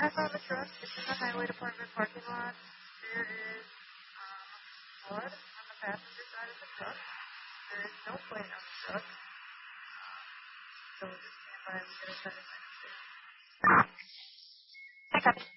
I found the truck. It's in the highway department parking lot. There is blood on the passenger side of the truck. There is no plate on the truck. So just stand by. I'm going to try to find it. I copy.